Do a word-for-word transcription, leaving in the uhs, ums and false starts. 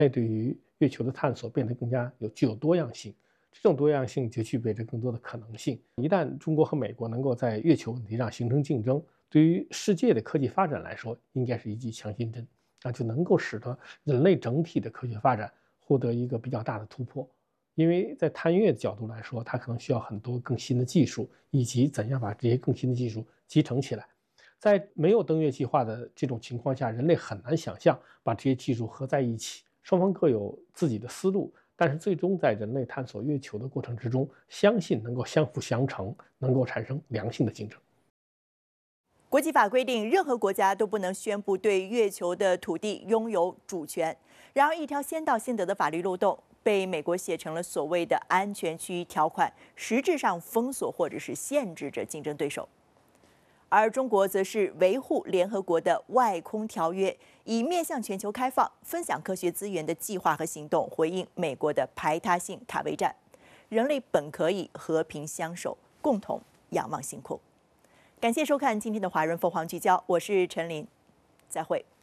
类对于月球的探索变得更加有具有多样性。这种多样性就具备着更多的可能性。一旦中国和美国能够在月球问题上形成竞争，对于世界的科技发展来说，应该是一剂强心针，啊，就能够使得人类整体的科学发展获得一个比较大的突破。因为在探月的角度来说，它可能需要很多更新的技术，以及怎样把这些更新的技术集成起来。在没有登月计划的这种情况下，人类很难想象把这些技术合在一起。双方各有自己的思路，但是最终在人类探索月球的过程之中，相信能够相辅相成，能够产生良性的竞争。 国际法规定，任何国家都不能宣布对月球的土地拥有主权。然而，一条先到先得的法律漏洞被美国写成了所谓的安全区域条款，实质上封锁或者是限制着竞争对手。而中国则是维护联合国的外空条约，以面向全球开放、分享科学资源的计划和行动，回应美国的排他性卡位战。人类本可以和平相守，共同仰望星空。感谢收看今天的华人凤凰聚焦，我是陈琳，再会。